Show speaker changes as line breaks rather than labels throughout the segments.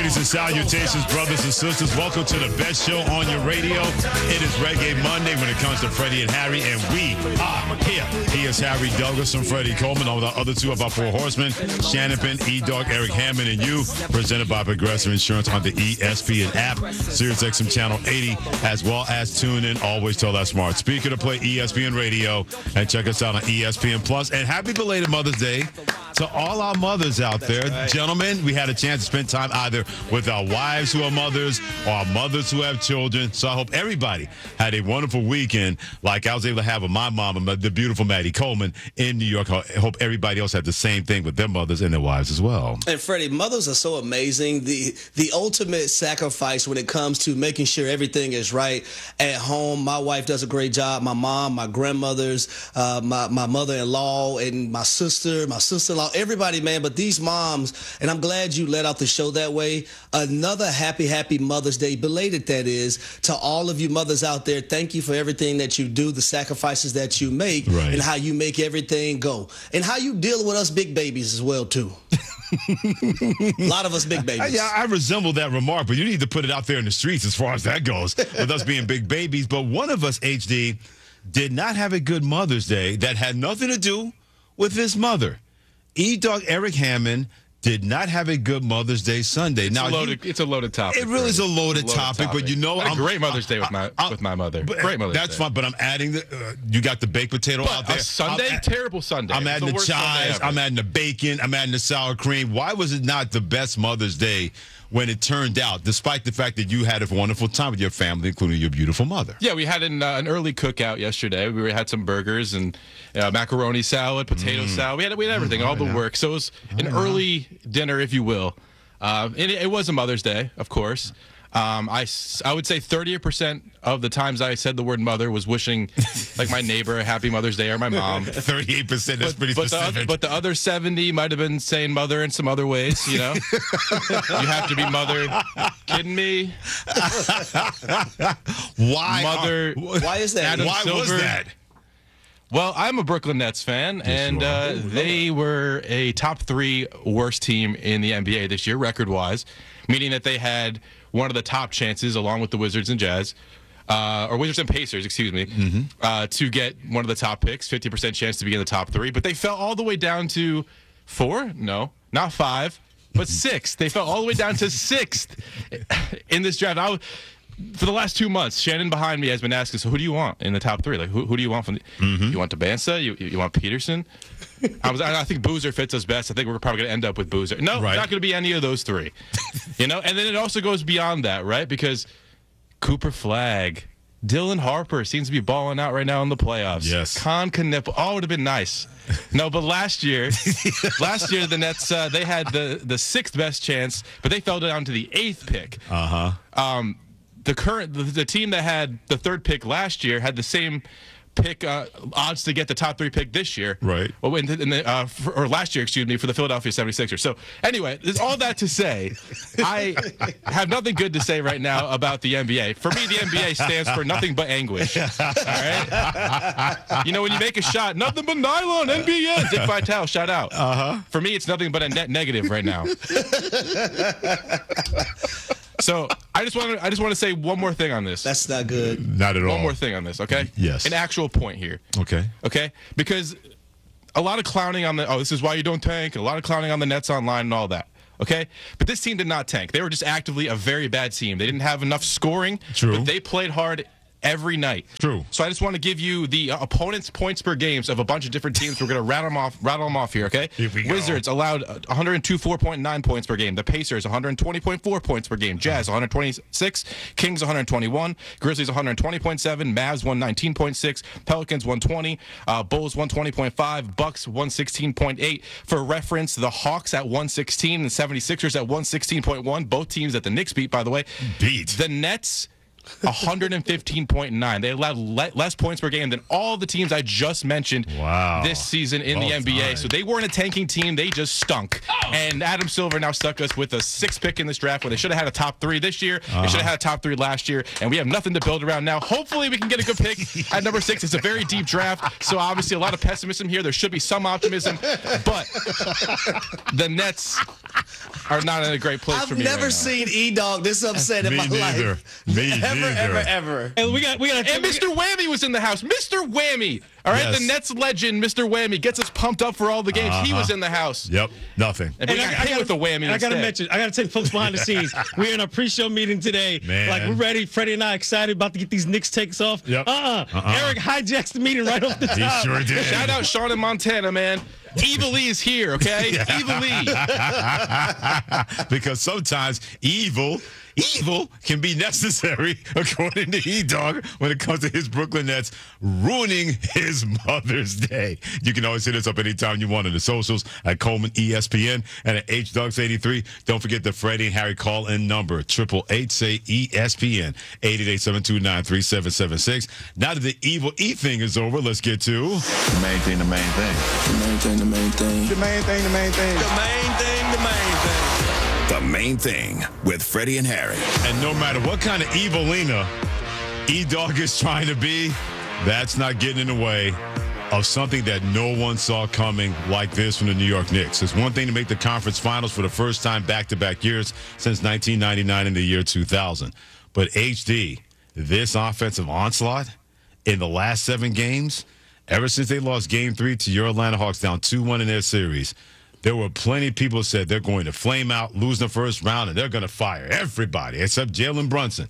Greetings and salutations, brothers and sisters. Welcome to the best show on your radio. It is Reggae Monday when it comes to Freddie and Harry, and we are here. He is Harry Douglas and Freddie Coleman. All the other two of our four horsemen, Shannon Penn, E-Dog, Eric Hammond, and you. Presented by Progressive Insurance on the ESPN app, Sirius XM Channel 80, as well as tune in. Always tell that smart speaker to play ESPN Radio, and check us out on ESPN Plus. And happy belated Mother's Day to all our mothers out there. Right. Gentlemen, we had a chance to spend time either with our wives who are mothers or our mothers who have children. So I hope everybody had a wonderful weekend like I was able to have with my mom and the beautiful Maddie Coleman in New York. I hope everybody else had the same thing with their mothers and their wives as well.
And Freddie, mothers are so amazing. The ultimate sacrifice when it comes to making sure everything is right at home. My wife does a great job. My mom, my grandmothers, my mother-in-law, and my sister-in-law, everybody, man. But these moms, and I'm glad you let out the show that way. Another happy Mother's Day, belated that is, to all of you mothers out there. Thank you for everything that you do, the sacrifices that you make, right, and how you make everything go, and how you deal with us big babies as well, too. A lot of us big babies.
Yeah, I resemble that remark, but you need to put it out there in the streets as far as that goes, with us being big babies. But one of us, HD, did not have a good Mother's Day that had nothing to do with his mother. E-Dog Eric Hammond did not have a good Mother's Day Sunday. Now
It's a loaded topic.
It really is a loaded topic, but you know,
I'm a great Mother's Day with my mother. Great Mother's Day.
That's fine, but I'm adding you got the baked potato out there.
A Sunday, terrible Sunday.
I'm adding the chives. I'm adding the bacon. I'm adding the sour cream. Why was it not the best Mother's Day when it turned out, despite the fact that you had a wonderful time with your family, including your beautiful mother?
Yeah, we had an early cookout yesterday. We had some burgers and macaroni salad, potato salad. We had everything, all the work. So it was an early dinner, if you will. It was a Mother's Day, of course. I would say 30% of the times I said the word mother was wishing, like, my neighbor a happy Mother's Day or my mom.
38%, that's pretty specific.
But the other 70 might have been saying mother in some other ways, you know? You have to be mother. Kidding me?
Why?
Mother.
Why is that?
Adam
Why
Silver.
was that?
Well, I'm a Brooklyn Nets fan, and they were a top 3 worst team in the NBA this year, record-wise, meaning that they had one of the top chances, along with the Wizards and Jazz, or Wizards and Pacers, excuse me, to get one of the top picks, 50% chance to be in the top 3. But they fell all the way down to 4? No, not 5, but 6. They fell all the way down to 6th in this draft. For the last 2 months, Shannon behind me has been asking, so who do you want in the top 3? Like, who do you want from you want Tabansa? You want Peterson? I think Boozer fits us best. I think we're probably going to end up with Boozer. No, right. Not going to be any of those 3. You know, and then it also goes beyond that, right? Because Cooper Flagg, Dylan Harper seems to be balling out right now in the playoffs.
Yes.
Con Knipple. Oh, it would have been nice. No, but last year the Nets, they had the 6th best chance, but they fell down to the 8th pick. The team that had the 3rd pick last year had the same pick odds to get the top 3 pick this year.
Right.
Well, or last year, excuse me, for the Philadelphia 76ers. So anyway, there's all that to say. I have nothing good to say right now about the NBA. For me, the NBA stands for nothing but anguish. All right? You know, when you make a shot, nothing but nylon, NBA. Dick Vitale, shout out. For me, it's nothing but a net negative right now. So I just want to say one more thing on this.
That's not good.
Not at all.
One more thing on this, okay?
Yes.
An actual point here.
Okay.
Because a lot of clowning on this is why you don't tank, and a lot of clowning on the Nets online and all that. Okay? But this team did not tank. They were just actively a very bad team. They didn't have enough scoring.
True.
But they played hard every night.
True.
So I just want to give you the opponents' points per games of a bunch of different teams. We're going to rattle them off here, okay?
Here we go.
Wizards allowed 104.9 points per game. The Pacers 120.4 points per game. Jazz 126. Kings 121. Grizzlies 120.7. Mavs 119.6. Pelicans 120. Bulls 120.5. Bucks 116.8. For reference, the Hawks at 116 and 76ers at 116.1. Both teams that the Knicks beat, by the way.
Beat.
The Nets 115.9. They allowed less points per game than all the teams I just mentioned this season in the NBA. So they weren't a tanking team. They just stunk. And Adam Silver now stuck us with a 6th pick in this draft when they should have had a top 3 this year. They should have had a top 3 last year. And we have nothing to build around now. Hopefully we can get a good pick at number 6. It's a very deep draft. So obviously a lot of pessimism here. There should be some optimism. But the Nets are not in a great place for me
I've never
right
seen E-Dog this upset in my life.
Me
Ever.
And we got.
And Mr. Whammy was in the house. Mr. Whammy. All right,
Yes.
the Nets legend, Mr. Whammy, gets us pumped up for all the games. He was in the house.
Yep, nothing.
And we got hit with the whammy
And I got to
instead.
mention, I got to take folks behind the scenes. We're in a pre-show meeting today.
Man.
Like, we're ready. Freddie and I excited about to get these Knicks takes off.
Yep.
Eric hijacks the meeting right off the
He
top.
sure did.
Shout out Sean in Montana, man. Evil E is here, okay? Evil E.
Because sometimes evil can be necessary, according to E-Dog, when it comes to his Brooklyn Nets ruining his Mother's Day. You can always hit us up anytime you want on the socials at Coleman ESPN and at HDugs83. Don't forget the Freddie and Harry call-in number, 888-SAY-ESPN, 888-729-3776. Now that the evil E thing is over, let's get to
The main thing.
The main thing.
The main thing with Freddie and Harry.
And no matter what kind of evilina E-Dog is trying to be, that's not getting in the way of something that no one saw coming like this from the New York Knicks. It's one thing to make the conference finals for the first time back-to-back years since 1999 in the year 2000. But HD, this offensive onslaught in the last 7 games, ever since they lost Game 3 to your Atlanta Hawks down 2-1 in their series, there were plenty of people who said they're going to flame out, lose the first round, and they're going to fire everybody except Jalen Brunson.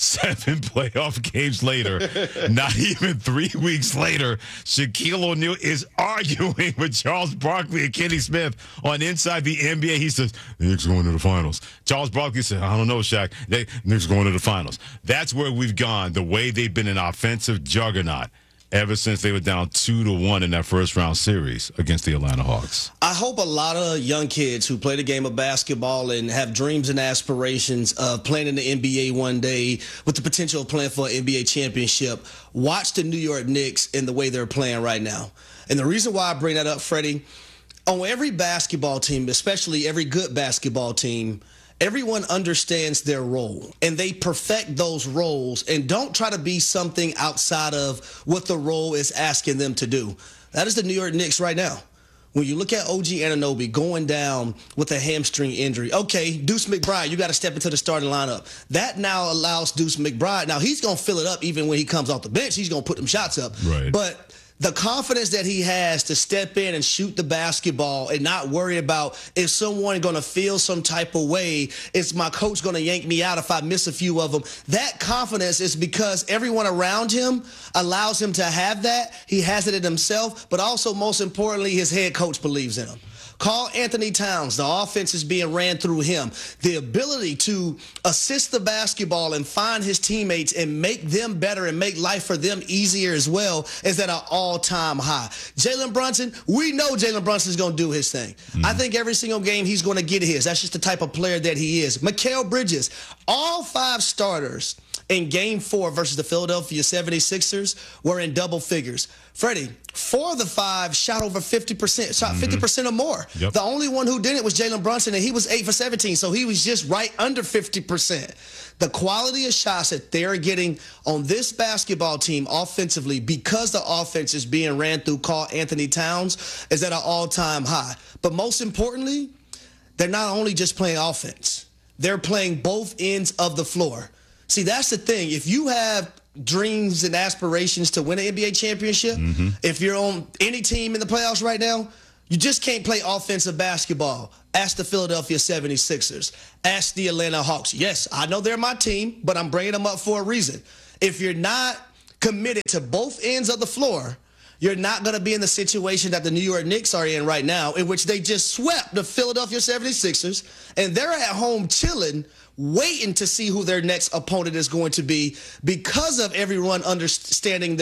7 playoff games later, not even 3 weeks later, Shaquille O'Neal is arguing with Charles Barkley and Kenny Smith on Inside the NBA. He says, the Knicks going to the finals. Charles Barkley said, I don't know, Shaq. Knicks going to the finals. That's where we've gone, the way they've been an offensive juggernaut ever since they were down 2-1 in that first round series against the Atlanta Hawks.
I hope a lot of young kids who play the game of basketball and have dreams and aspirations of playing in the NBA one day with the potential of playing for an NBA championship watch the New York Knicks in the way they're playing right now. And the reason why I bring that up, Freddie, on every basketball team, especially every good basketball team, everyone understands their role, and they perfect those roles and don't try to be something outside of what the role is asking them to do. That is the New York Knicks right now. When you look at OG Anunoby going down with a hamstring injury, okay, Deuce McBride, you got to step into the starting lineup. That now allows Deuce McBride. Now, he's going to fill it up even when he comes off the bench. He's going to put them shots up.
Right.
But the confidence that he has to step in and shoot the basketball and not worry about is someone going to feel some type of way, is my coach going to yank me out if I miss a few of them. That confidence is because everyone around him allows him to have that. He has it in himself, but also most importantly, his head coach believes in him. Karl Anthony Towns, the offense is being ran through him. The ability to assist the basketball and find his teammates and make them better and make life for them easier as well is at an all-time high. Jalen Brunson, we know Jalen Brunson's going to do his thing. I think every single game he's going to get his. That's just the type of player that he is. Mikal Bridges, all 5 starters in Game 4 versus the Philadelphia 76ers were in double figures. Freddie, 4 of the 5 shot over 50%, shot 50% or more.
Yep.
The only one who didn't was Jalen Brunson, and he was 8 for 17, so he was just right under 50%. The quality of shots that they're getting on this basketball team offensively, because the offense is being ran through Karl Anthony Towns, is at an all-time high. But most importantly, they're not only just playing offense. They're playing both ends of the floor. See, that's the thing. If you have dreams and aspirations to win an NBA championship, if you're on any team in the playoffs right now, you just can't play offensive basketball. Ask the Philadelphia 76ers. Ask the Atlanta Hawks. Yes, I know they're my team, but I'm bringing them up for a reason. If you're not committed to both ends of the floor, you're not going to be in the situation that the New York Knicks are in right now, in which they just swept the Philadelphia 76ers, and they're at home chilling, waiting to see who their next opponent is going to be because of everyone understood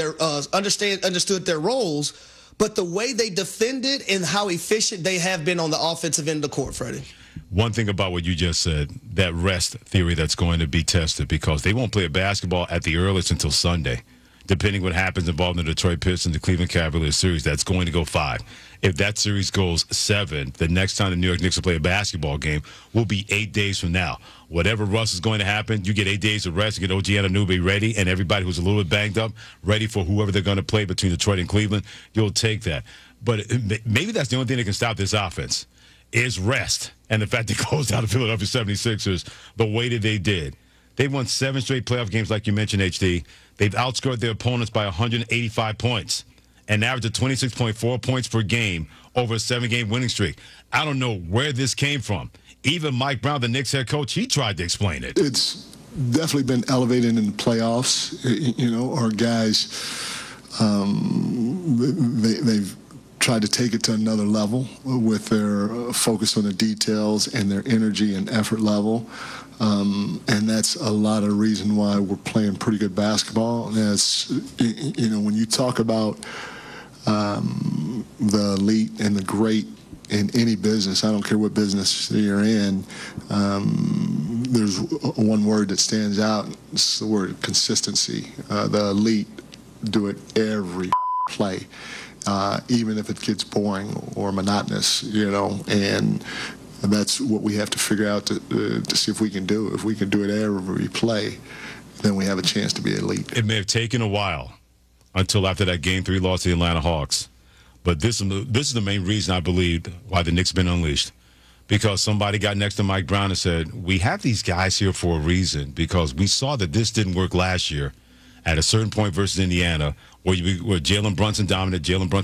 their roles, but the way they defended and how efficient they have been on the offensive end of the court, Freddie.
One thing about what you just said, that rest theory that's going to be tested, because they won't play a basketball at the earliest until Sunday. Depending what happens involving the Detroit Pistons, the Cleveland Cavaliers series, that's going to go 5. If that series goes 7, the next time the New York Knicks will play a basketball game will be 8 days from now. Whatever rust is going to happen, you get 8 days of rest, you get OG Anunoby ready, and everybody who's a little bit banged up ready for whoever they're going to play between Detroit and Cleveland, you'll take that. But maybe that's the only thing that can stop this offense is rest, and the fact they closed out the Philadelphia 76ers the way that they did. They've won 7 straight playoff games, like you mentioned, HD. They've outscored their opponents by 185 points and averaged a 26.4 points per game over a 7-game winning streak. I don't know where this came from. Even Mike Brown, the Knicks head coach, he tried to explain it.
It's definitely been elevated in the playoffs. You know, our guys, they've tried to take it to another level with their focus on the details and their energy and effort level. And that's a lot of reason why we're playing pretty good basketball. That's, you know, when you talk about the elite and the great in any business, I don't care what business you're in, there's one word that stands out. It's the word consistency. The elite do it every play, even if it gets boring or monotonous, you know, and that's what we have to figure out to see if we can do. If we can do it every play, then we have a chance to be elite.
It may have taken a while until after that Game 3 loss to the Atlanta Hawks. But this is the main reason I believe why the Knicks have been unleashed. Because somebody got next to Mike Brown and said, we have these guys here for a reason, because we saw that this didn't work last year at a certain point versus Indiana, where Jalen Brunson dominant,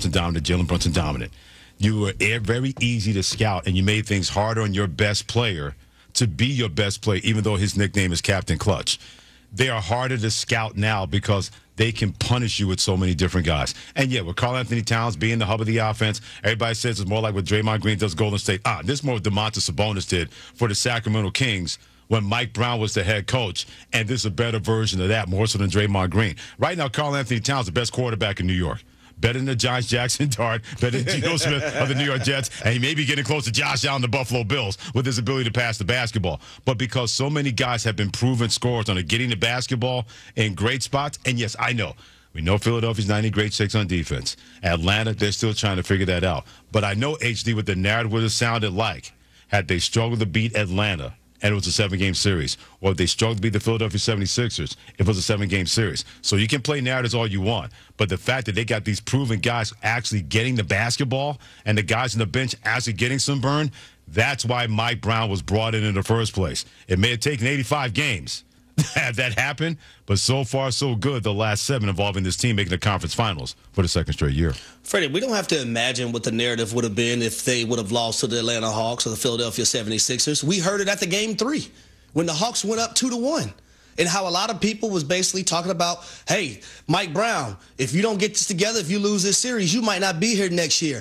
You were very easy to scout, and you made things harder on your best player to be your best player, even though his nickname is Captain Clutch. They are harder to scout now because they can punish you with so many different guys. And yeah, with Karl-Anthony Towns being the hub of the offense, everybody says it's more like what Draymond Green does Golden State. This is more what Domantas Sabonis did for the Sacramento Kings when Mike Brown was the head coach, and this is a better version of that, more so than Draymond Green. Right now, Karl-Anthony Towns is the best quarterback in New York. Better than the Josh Jackson Dart, better than Geno Smith of the New York Jets, and he may be getting close to Josh Allen, the Buffalo Bills, with his ability to pass the basketball. But because so many guys have been proven scorers on getting the basketball in great spots, and yes, I know, we know Philadelphia's 90 grade 6 on defense. Atlanta, they're still trying to figure that out. But I know, HD, what the narrative would have sounded like had they struggled to beat Atlanta, and it was a 7-game series, or if they struggled to beat the Philadelphia 76ers, it was a 7-game series. So you can play narratives all you want, but the fact that they got these proven guys actually getting the basketball and the guys on the bench actually getting some burn, that's why Mike Brown was brought in the first place. It may have taken 85 games to have that happen, but so far so good the last 7 involving this team making the conference finals for the 2nd straight year.
Freddie, we don't have to imagine what the narrative would have been if they would have lost to the Atlanta Hawks or the Philadelphia 76ers. We heard it at the Game 3 when the Hawks went up 2-1. And how a lot of people was basically talking about, hey, Mike Brown, if you don't get this together, if you lose this series, you might not be here next year.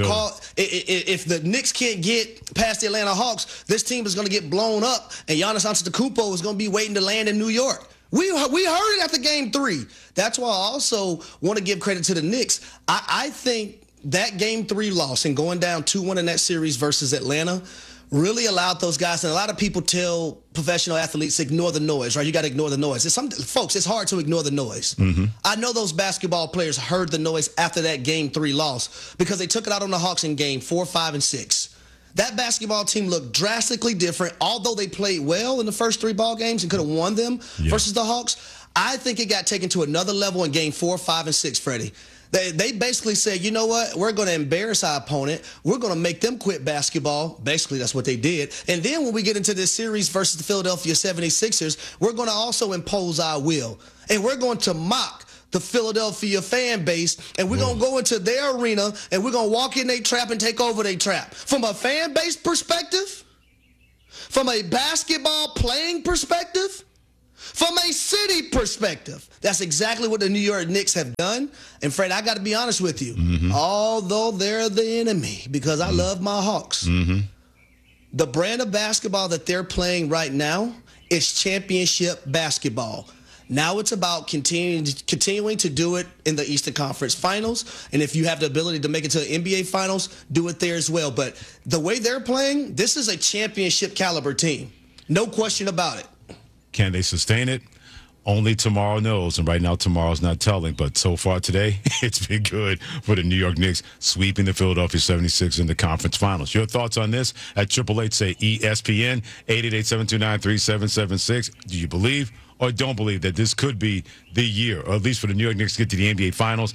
If the Knicks can't get past the Atlanta Hawks, this team is going to get blown up, and Giannis Antetokounmpo is going to be waiting to land in New York. We heard it after Game 3. That's why I also want to give credit to the Knicks. I think that Game 3 loss and going down 2-1 in that series versus Atlanta really allowed those guys, and a lot of people tell professional athletes, ignore the noise, right? You got to ignore the noise. Folks, it's hard to ignore the noise. Mm-hmm. I know those basketball players heard the noise after that Game 3 loss because they took it out on the Hawks in Game 4, 5, and 6. That basketball team looked drastically different, although they played well in the first 3 ball games and could have won them versus the Hawks. I think it got taken to another level in Game 4, 5, and 6, Freddie. They basically said, you know what, we're going to embarrass our opponent. We're going to make them quit basketball. Basically, that's what they did. And then when we get into this series versus the Philadelphia 76ers, we're going to also impose our will. And we're going to mock the Philadelphia fan base, and we're going to go into their arena, and we're going to walk in their trap and take over their trap. From a fan base perspective, from a basketball playing perspective, from a city perspective, that's exactly what the New York Knicks have done. And, Fred, I got to be honest with you. Mm-hmm. Although they're the enemy, because I love my Hawks, the brand of basketball that they're playing right now is championship basketball. Now it's about continuing to do it in the Eastern Conference Finals. And if you have the ability to make it to the NBA Finals, do it there as well. But the way they're playing, this is a championship caliber team. No question about it.
Can they sustain it? Only tomorrow knows, and right now tomorrow's not telling. But so far today, it's been good for the New York Knicks, sweeping the Philadelphia 76ers in the conference finals. Your thoughts on this at 888-SAY-ESPN, 888-729-3776. Do you believe or don't believe that this could be the year, or at least for the New York Knicks to get to the NBA Finals?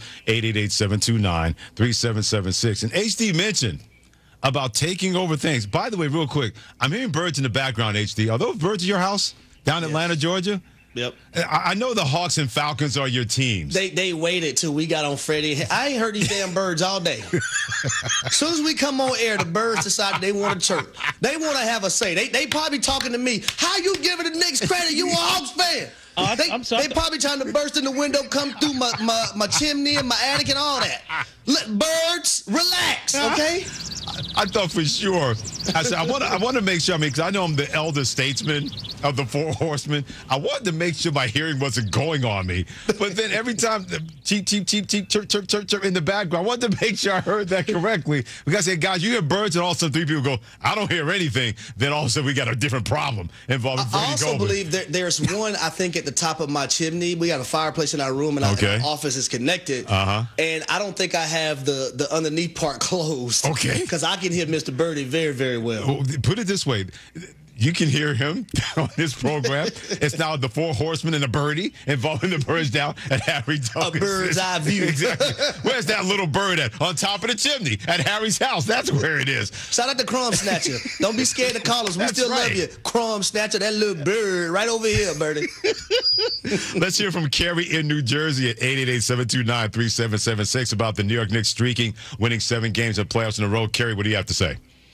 888-729-3776. And HD mentioned about taking over things. By the way, real quick, I'm hearing birds in the background, HD. Are those birds at your house down in Atlanta, Georgia?
Yep.
I know the Hawks and Falcons are your teams.
They waited till we got on Freddie. I ain't heard these damn birds all day. As soon as we come on air, the birds decided they want to chirp. They want to have a say. They probably talking to me. How you giving the Knicks credit? You a Hawks fan.
I'm sorry.
They probably trying to burst in the window, come through my chimney and my attic and all that. Let birds relax, okay?
I thought for sure. I said I want to make sure. Because I know I'm the elder statesman of the Four Horsemen. I wanted to make sure my hearing wasn't going on me. But then every time the cheep, chirp in the background, I wanted to make sure I heard that correctly. Because I said, guys, you hear birds, and all of a sudden three people go, I don't hear anything. Then all of a sudden we got a different problem involving Freddie
I also
Coleman.
believe there's one, I think, at the top of my chimney. We got a fireplace in our room, and our office is connected. And I don't think I have the underneath part closed.
Okay.
Because I can hear Mr. Birdie very, very well.
Well, put it this way. You can hear him on this program. It's now the Four Horsemen and a birdie involving the birds down at Harry Douglas.
A bird's eye view.
Exactly. Where's that little bird at? On top of the chimney at Harry's house. That's where it is.
Shout out to Crumb Snatcher. Don't be scared to call us. We
That's
still
right.
love you. Crumb Snatcher, that little bird right over here, Birdie.
Let's hear from Carrie in New Jersey at 888-729-3776 about the New York Knicks streaking, winning 7 games of playoffs in a row. Carrie, what do you have to say?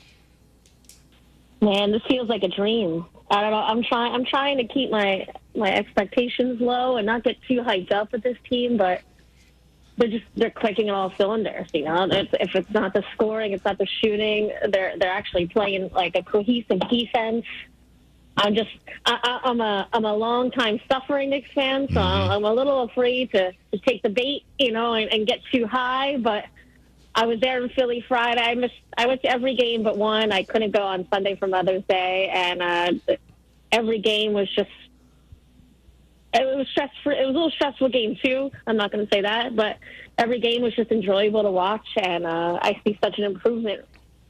Man, this feels like a dream. I don't know. I'm trying to keep my expectations low and not get too hyped up with this team, but they're clicking on all cylinders. You know, if it's not the scoring, it's not the shooting. They're actually playing like a cohesive defense. I'm a long time suffering Knicks fan, so I'm a little afraid to take the bait, you know, and get too high, but. I was there in Philly Friday. I went to every game but one. I couldn't go on Sunday for Mother's Day, and every game was just it was stressful. It was a little stressful game too. I'm not going to say that, but every game was just enjoyable to watch, and I see such an improvement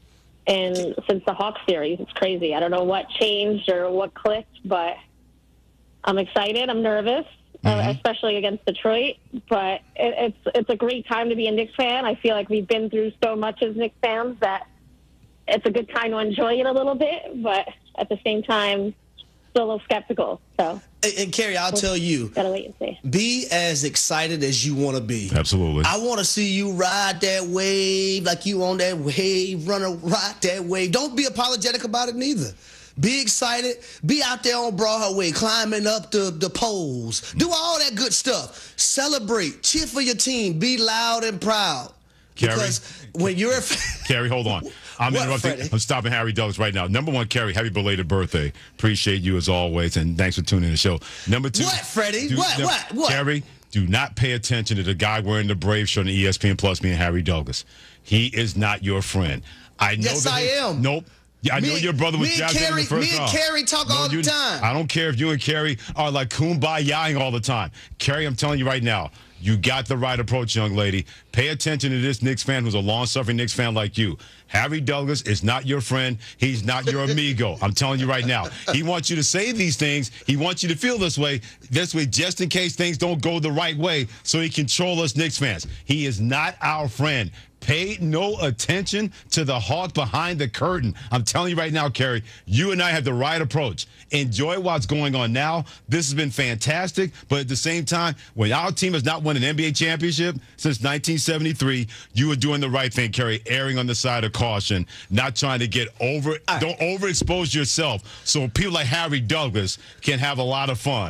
since the Hawks series. It's crazy. I don't know what changed or what clicked, but I'm excited. I'm nervous. Especially against Detroit, but it's a great time to be a Knicks fan. I feel like we've been through so much as Knicks fans that it's a good time to enjoy it a little bit, but at the same time, still a little skeptical. So,
and Carrie, I'll tell you,
gotta wait and see.
Be as excited as you want to be.
Absolutely.
I want to see you ride that wave like you on that wave, ride that wave. Don't be apologetic about it neither. Be excited. Be out there on Broadway, climbing up the poles. Do all that good stuff. Celebrate. Cheer for your team. Be loud and proud.
Carrie,
because when you're
Carrie, hold on. I'm interrupting.
Freddie?
I'm stopping Harry Douglas right now. Number one, Carrie, happy belated birthday. Appreciate you as always, and thanks for tuning in the show. Number two.
What, Freddie? What?
Carrie, do not pay attention to the guy wearing the Brave shirt on ESPN Plus, me and Harry Douglas. He is not your friend. I know
Yes, I am.
Nope. Yeah, I know your brother was jabbed in the first
Me and
round.
Carrie talk all the time.
I don't care if you and Carrie are like kumbaya-ing all the time. Carrie, I'm telling you right now, you got the right approach, young lady. Pay attention to this Knicks fan who's a long-suffering Knicks fan like you. Harry Douglas is not your friend. He's not your amigo. I'm telling you right now. He wants you to say these things. He wants you to feel this way just in case things don't go the right way so he control us Knicks fans. He is not our friend. Pay no attention to the hawk behind the curtain. I'm telling you right now, Carrie, you and I have the right approach. Enjoy what's going on now. This has been fantastic, but at the same time, when our team has not won an NBA championship since 1973, you are doing the right thing, Carrie, erring on the side of caution, not trying to get over it. Don't overexpose yourself so people like Harry Douglas can have a lot of fun.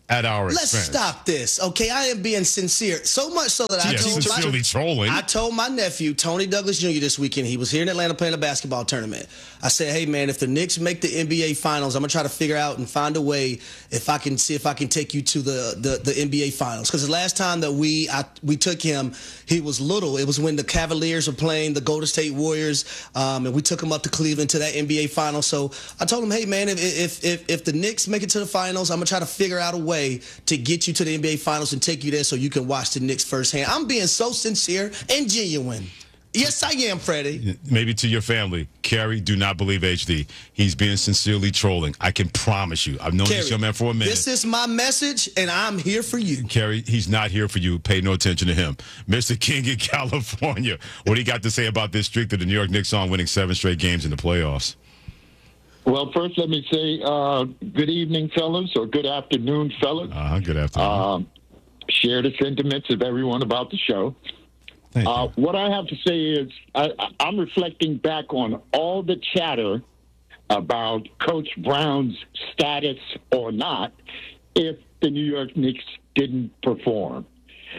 at our
Let's
expense.
stop this, okay? I am being sincere. So much so that
Yes, sincerely trolling.
I told my nephew, Tony Douglas Jr., this weekend, he was here in Atlanta playing a basketball tournament. I said, hey, man, if the Knicks make the NBA Finals, I'm going to try to figure out and find a way if I can take you to the NBA Finals. Because the last time that we took him, he was little. It was when the Cavaliers were playing the Golden State Warriors, and we took him up to Cleveland to that NBA Finals. So I told him, hey, man, if the Knicks make it to the Finals, I'm going to try to figure out a way to get you to the NBA Finals and take you there so you can watch the Knicks firsthand. I'm being so sincere and genuine. Yes, I am, Freddie.
Maybe to your family, Carrie, do not believe HD. He's being sincerely trolling. I can promise you. I've known this young man for a minute.
This is my message, and I'm here for you.
Carrie, he's not here for you. Pay no attention to him. Mr. King in California, what do you got to say about this streak that the New York Knicks on, winning 7 straight games in the playoffs?
Well, first, let me say good evening, fellas, or good afternoon, fellas.
Good afternoon.
Share the sentiments of everyone about the show.
Thank you.
What I have to say is I'm reflecting back on all the chatter about Coach Brown's status or not if the New York Knicks didn't perform.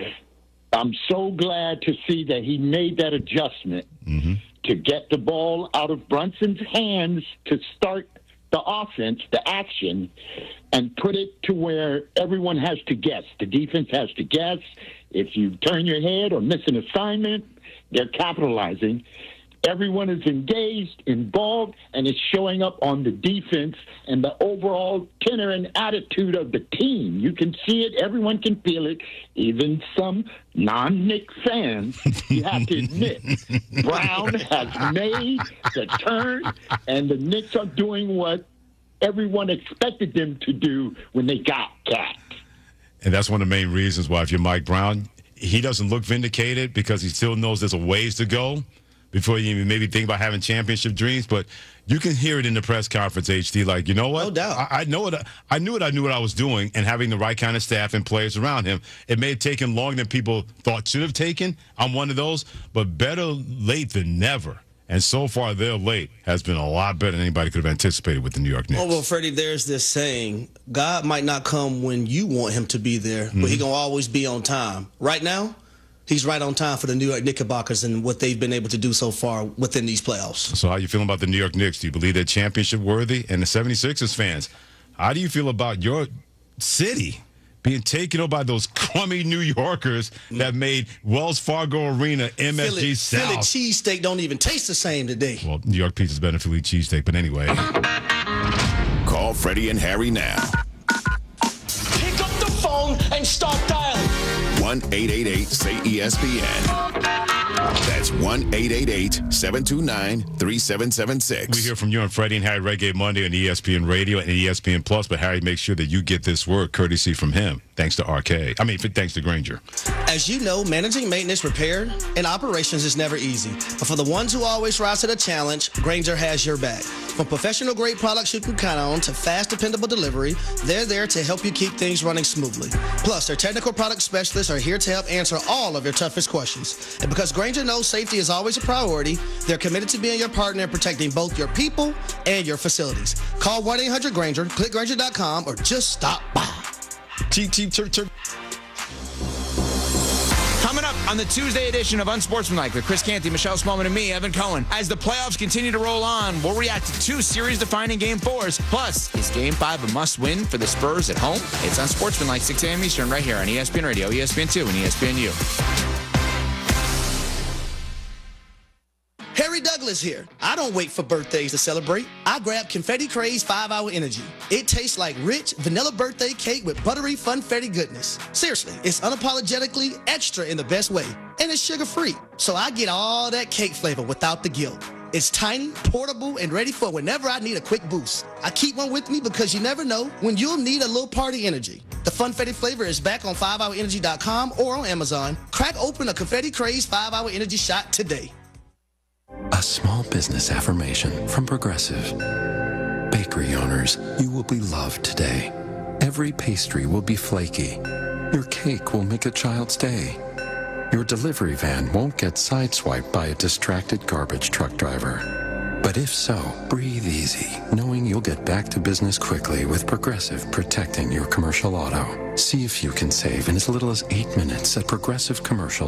I'm so glad to see that he made that adjustment to get the ball out of Brunson's hands to start the offense, the action, and put it to where everyone has to guess. The defense has to guess. If you turn your head or miss an assignment, they're capitalizing. Everyone is engaged, involved, and it's showing up on the defense and the overall tenor and attitude of the team. You can see it. Everyone can feel it. Even some non-Knicks fans, you have to admit, Brown has made the turn, and the Knicks are doing what everyone expected them to do when they got Cat.
And that's one of the main reasons why if you're Mike Brown, he doesn't look vindicated because he still knows there's a ways to go before you even maybe think about having championship dreams. But you can hear it in the press conference, HD, like, you know what?
No doubt.
I knew what I was doing, and having the right kind of staff and players around him. It may have taken longer than people thought should have taken. I'm one of those, but better late than never. And so far, their late has been a lot better than anybody could have anticipated with the New York Knicks.
Oh, well, Freddie, there's this saying, God might not come when you want him to be there, but he going to always be on time. Right now, he's right on time for the New York Knickerbockers and what they've been able to do so far within these playoffs.
So how you feeling about the New York Knicks? Do you believe they're championship worthy? And the 76ers fans, how do you feel about your city being taken over by those crummy New Yorkers that made Wells Fargo Arena MSG South?
Philly cheesesteak don't even taste the same today.
Well, New York pizza's better than Philly cheesesteak, but anyway.
Call Freddie and Harry now.
Pick up the phone and start dialing.
1-888-SAY-ESPN. That's 1-888-729-3776.
We hear from you on Freddie and Harry Reggae Monday on ESPN Radio and ESPN Plus, but Harry makes sure that you get this word courtesy from him, thanks to thanks to Granger.
As you know, managing maintenance, repair, and operations is never easy. But for the ones who always rise to the challenge, Granger has your back. From professional-grade products you can count on to fast, dependable delivery, they're there to help you keep things running smoothly. Plus, their technical product specialists are here to help answer all of your toughest questions. And because Granger knows safety is always a priority, they're committed to being your partner in protecting both your people and your facilities. Call 1-800-GRANGER, click Granger.com, or just stop by.
Cheap, chirp.
Coming up on the Tuesday edition of Unsportsmanlike with Chris Canty, Michelle Smallman, and me, Evan Cohen. As the playoffs continue to roll on, we'll react to 2 series-defining Game 4s. Plus, is Game 5 a must-win for the Spurs at home? It's Unsportsmanlike, 6 a.m. Eastern, right here on ESPN Radio, ESPN2, and ESPNU.
Harry Douglas here. I don't wait for birthdays to celebrate. I grab Confetti Craze 5-Hour Energy. It tastes like rich vanilla birthday cake with buttery funfetti goodness. Seriously, it's unapologetically extra in the best way. And it's sugar-free, so I get all that cake flavor without the guilt. It's tiny, portable, and ready for whenever I need a quick boost. I keep one with me because you never know when you'll need a little party energy. The funfetti flavor is back on 5hourenergy.com or on Amazon. Crack open a Confetti Craze 5-Hour Energy shot today.
A small business affirmation from Progressive. Bakery owners, you will be loved today. Every pastry will be flaky. Your cake will make a child's day. Your delivery van won't get sideswiped by a distracted garbage truck driver. But if so, breathe easy, knowing you'll get back to business quickly with Progressive protecting your commercial auto. See if you can save in as little as 8 minutes at Progressive Commercial.